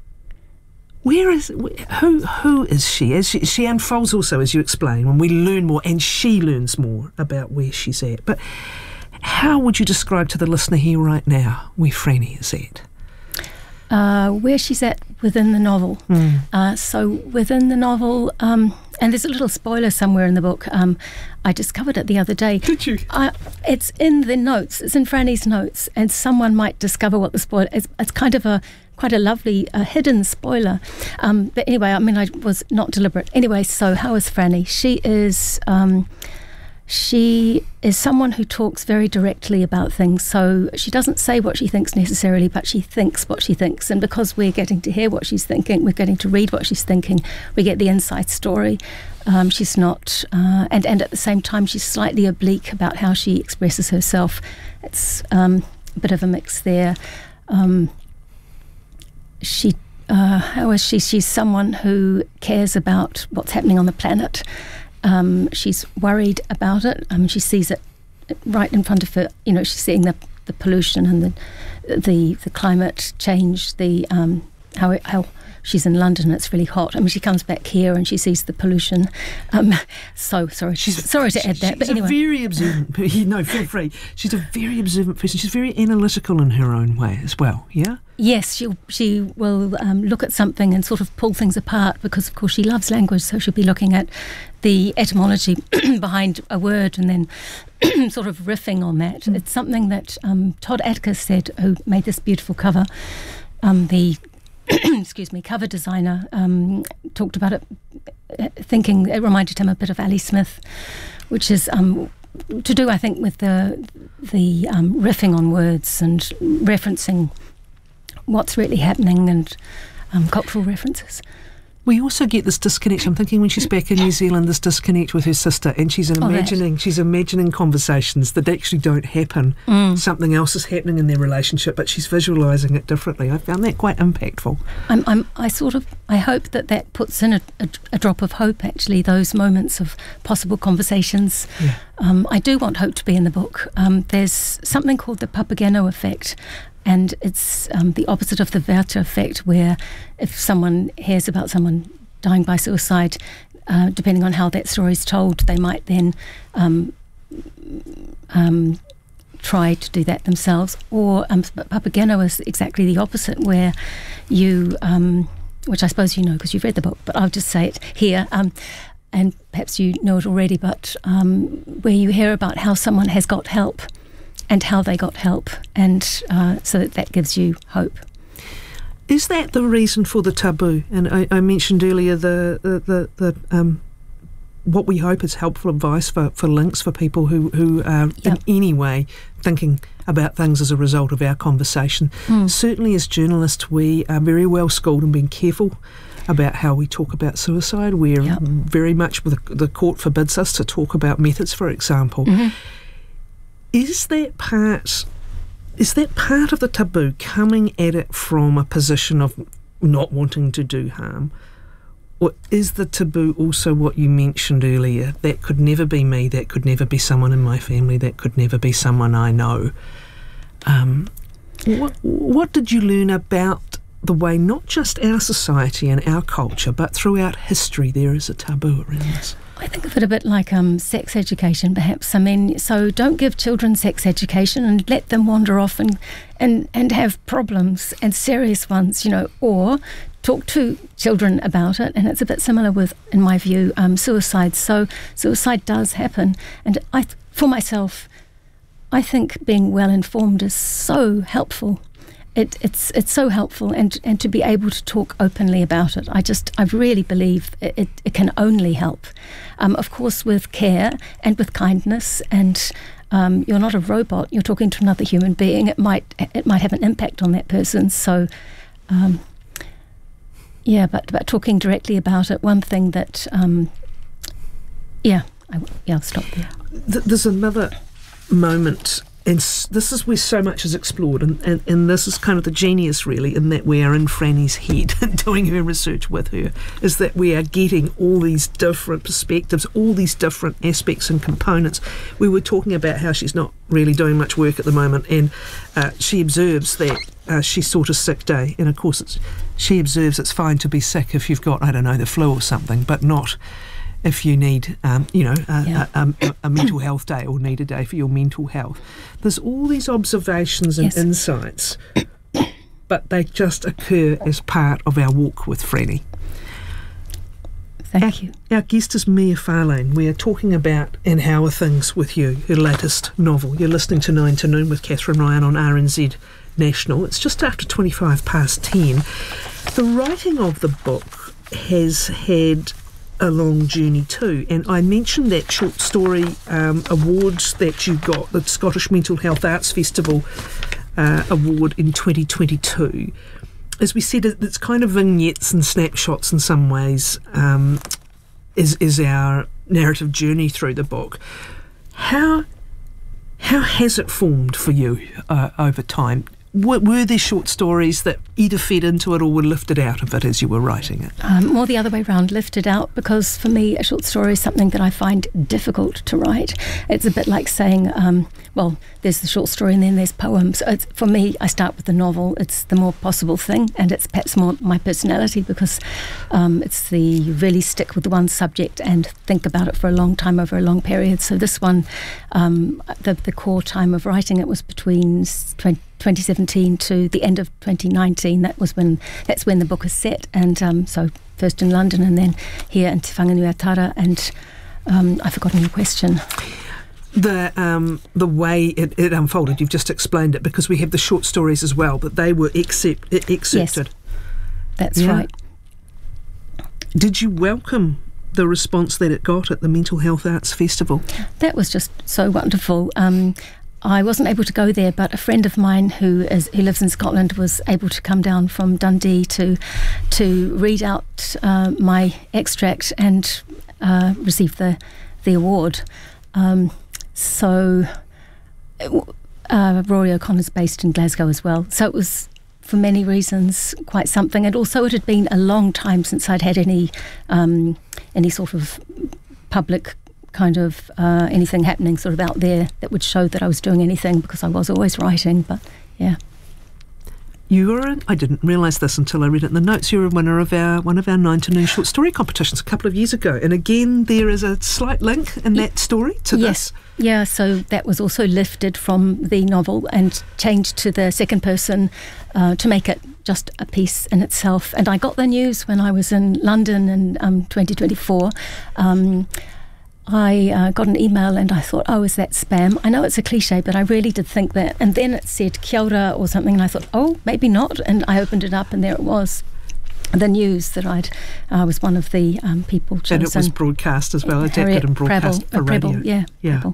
Where is who? Who is she? As she, she unfolds also, as you explain, when we learn more, and she learns more about where she's at. But how would you describe to the listener here right now where Franny is at? uh, where she's at within the novel. Mm. Uh, so within the novel, um, and there's a little spoiler somewhere in the book. Um, I discovered it the other day. Did you? Uh, it's in the notes. It's in Franny's notes, and someone might discover what the spoiler is. It's kind of a quite a lovely uh, hidden spoiler. Um, but anyway, I mean, I was not deliberate. Anyway, so how is Franny? She is. Um, She is someone who talks very directly about things. So she doesn't say what she thinks necessarily, but she thinks what she thinks. And because we're getting to hear what she's thinking, we're getting to read what she's thinking, we get the inside story. Um, she's not, uh, and, and at the same time, she's slightly oblique about how she expresses herself. It's um, a bit of a mix there. Um, she, uh, how is she? She's someone who cares about what's happening on the planet. Um, she's worried about it. Um, she sees it right in front of her. You know, she's seeing the, the pollution and the the the climate change. The um, how it, how she's in London. It's really hot. I mean, she comes back here and she sees the pollution. Um, so sorry, she's sorry to add that. She's But anyway, a very observant. You know, feel free. She's a very observant person. She's very analytical in her own way as well. Yeah. yes, she she will um, look at something and sort of pull things apart because, of course, she loves language. So she'll be looking at the etymology behind a word and then sort of riffing on that. Mm. It's something that um, Todd Atkus said, who made this beautiful cover. Um, the excuse me, cover designer um, talked about it, thinking it reminded him a bit of Ali Smith, which is um, to do, I think, with the the um, riffing on words and referencing what's really happening and um, cultural references. We also get this disconnect. I'm thinking when she's back in New Zealand, this disconnect with her sister, and she's imagining oh, she's imagining conversations that actually don't happen. Mm. Something else is happening in their relationship, but she's visualising it differently. I found that quite impactful. I'm, I'm, I sort of, I hope that that puts in a, a, a drop of hope. Actually, those moments of possible conversations. Yeah. Um, I do want hope to be in the book. Um, there's something called the Papageno effect. And it's um, the opposite of the Werther effect, where if someone hears about someone dying by suicide, uh, depending on how that story is told, they might then um, um, try to do that themselves. Or um, Papageno is exactly the opposite, where you, um, which I suppose you know because you've read the book, but I'll just say it here. Um, and perhaps you know it already, but um, where you hear about how someone has got help and how they got help, and uh, so that, that gives you hope. Is that the reason for the taboo? And I, I mentioned earlier the the, the, the um, what we hope is helpful advice for, for links for people who, who are yep. in any way thinking about things as a result of our conversation. Mm. Certainly as journalists, we are very well schooled in being careful about how we talk about suicide. We're yep. very much, the, the court forbids us to talk about methods, for example. Mm-hmm. Is that part, is that part of the taboo coming at it from a position of not wanting to do harm? Or is the taboo also what you mentioned earlier? That could never be me, that could never be someone in my family, that could never be someone I know. Um, what, what did you learn about the way not just our society and our culture, but throughout history there is a taboo around this? I think of it a bit like um, sex education, perhaps. I mean, so don't give children sex education and let them wander off and, and, and have problems, and serious ones, you know, or talk to children about it. And it's a bit similar with, in my view, um, suicide. So suicide does happen. And I, for myself, I think being well informed is so helpful. It, it's it's so helpful, and, and to be able to talk openly about it, I just I really believe it, it, it can only help. Um, of course, with care and with kindness, and um, you're not a robot. You're talking to another human being. It might it might have an impact on that person. So, um, yeah, but but talking directly about it. One thing that, um, yeah, I, yeah, I'll stop there. There's another moment. And this is where so much is explored, and, and, and this is kind of the genius, really, in that we are in Franny's head doing her research with her, is that we are getting all these different perspectives, all these different aspects and components. We were talking about how she's not really doing much work at the moment, and uh, she observes that uh, she's sort of sick day, and of course it's, she observes it's fine to be sick if you've got, I don't know, the flu or something, but not if you need, um, you know, a, yeah. a, a, a mental health day or need a day for your mental health. There's all these observations and yes. insights. but they just occur as part of our walk with Franny. Thank our, you. Our guest is Mia Farlane. We are talking about And How Are Things with You, her latest novel. You're listening to Nine to Noon with Catherine Ryan on R N Z National. It's just after twenty-five past ten. The writing of the book has had a long journey too, and I mentioned that short story um, awards that you got, the Scottish Mental Health Arts Festival uh, award in twenty twenty-two. As we said, it's kind of vignettes and snapshots in some ways, um, is is our narrative journey through the book. How how has it formed for you uh, over time? Were, were there short stories that either fed into it or were lifted out of it as you were writing it? Um, more the other way around, lifted out, because for me a short story is something that I find difficult to write. It's a bit like saying, um, well, there's the short story and then there's poems. It's, for me, I start with the novel. It's the more possible thing, and it's perhaps more my personality, because um, it's the really stick with the one subject and think about it for a long time over a long period. So this one, um, the, the core time of writing it was between twenty seventeen to the end of twenty nineteen. That was when that's when the book is set, and um, so first in London and then here in Te Whanganui-a-Tara. And um, I've forgotten your question. The um, the way it, it unfolded, you've just explained it, because we have the short stories as well, but they were except, excerpted. Yes, that's yeah. right. Did you welcome the response that it got at the Mental Health Arts Festival? That was just so wonderful. Um, I wasn't able to go there, but a friend of mine who is who lives in Scotland was able to come down from Dundee to to read out uh, my extract and uh, receive the the award. Um, so uh, Rory O'Connor's based in Glasgow as well. So it was, for many reasons, quite something. And also it had been a long time since I'd had any um, any sort of public kind of uh, anything happening sort of out there that would show that I was doing anything, because I was always writing. But yeah. You were in, I didn't realise this until I read it in the notes, you were a winner of our one of our Nine to Noon short story competitions a couple of years ago. And again, there is a slight link in that story to yes. this. Yeah, so that was also lifted from the novel and changed to the second person uh, to make it just a piece in itself. And I got the news when I was in London in um, twenty twenty-four. Um, I uh, got an email and I thought, oh, is that spam? I know it's a cliche, but I really did think that. And then it said Kia ora or something, and I thought, oh, maybe not. And I opened it up and there it was. The news that I'd I uh, was one of the um, people chosen. And it was broadcast as well, adapted Harriet and broadcast Preble, for radio. Preble, yeah, yeah. Preble.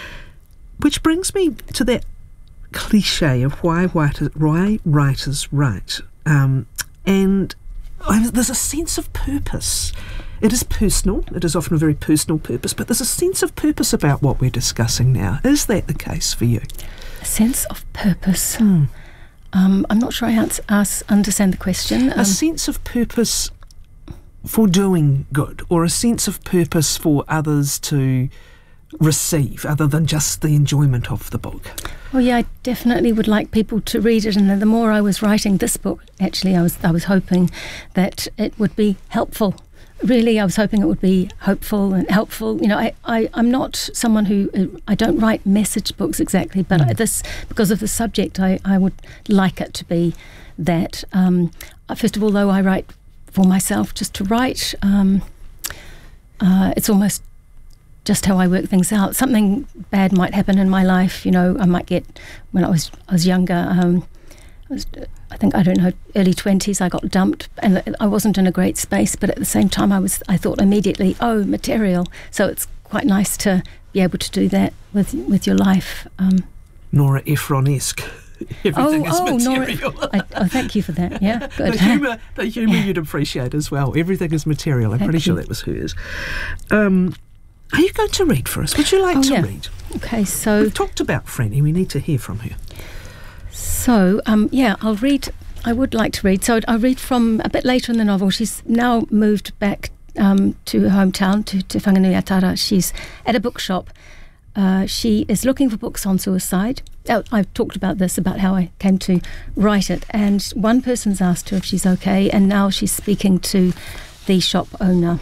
Which brings me to that cliche of why writers, why writers write. Um, and I, there's a sense of purpose. It is personal. It is often a very personal purpose, but there's a sense of purpose about what we're discussing now. Is that the case for you? A sense of purpose. Hmm. Um, I'm not sure I ans- ans- understand the question. Um, a sense of purpose for doing good, or a sense of purpose for others to receive, other than just the enjoyment of the book. Well, yeah, I definitely would like people to read it, and the more I was writing this book, actually, I was I was hoping that it would be helpful. Really, I was hoping it would be hopeful and helpful. You know, I, I, I'm not someone who, uh, I don't write message books exactly, but mm. this, because of the subject, I, I would like it to be that. Um, first of all, though, I write for myself just to write. Um, uh, it's almost just how I work things out. Something bad might happen in my life. You know, I might get, when I was I was younger, um, I was, I think, I don't know, early twenties, I got dumped and I wasn't in a great space, but at the same time I was, I thought immediately, oh, material. So it's quite nice to be able to do that with with your life. Um, Nora Ephron-esque. Everything oh, is oh, material. Nora, I, oh, thank you for that. Yeah, good. the humour, the humour you'd appreciate as well. Everything is material. I'm thank pretty you. sure that was hers. Um, are you going to read for us? Would you like oh, to yeah. read? Okay, so... We've talked about Franny. We need to hear from her. So, um, yeah, I'll read. I would like to read. So I'll read from a bit later in the novel. She's now moved back um, to her hometown, to, to Whanganui-a-Tara. She's at a bookshop. Uh, she is looking for books on suicide. Oh, I've talked about this, about how I came to write it. And one person's asked her if she's okay, and now she's speaking to the shop owner.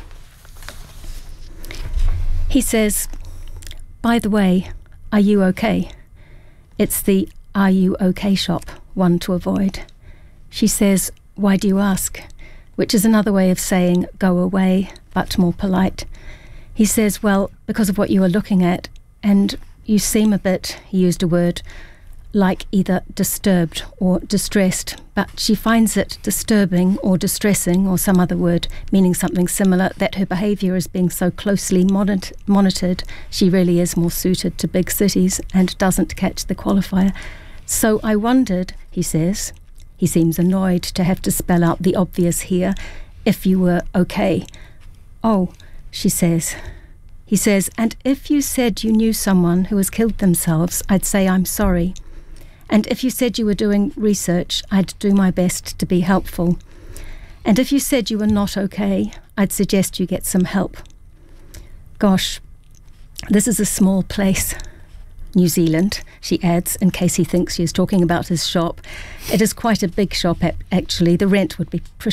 He says, by the way, are you okay? It's the Are You OK shop, one to avoid. She says, "Why do you ask?" which is another way of saying go away, but more polite. He says, "Well, because of what you are looking at, and you seem a bit," he used a word, "like either disturbed or distressed," but she finds it disturbing or distressing, or some other word meaning something similar, that her behaviour is being so closely monit- monitored, she really is more suited to big cities and doesn't catch the qualifier. "So I wondered," he says, he seems annoyed to have to spell out the obvious here, "if you were okay." "Oh," she says. He says, "And if you said you knew someone who has killed themselves, I'd say I'm sorry. And if you said you were doing research, I'd do my best to be helpful. And if you said you were not okay, I'd suggest you get some help." Gosh, this is a small place. New Zealand, she adds, in case he thinks she is talking about his shop. It is quite a big shop, actually. The rent would be pretty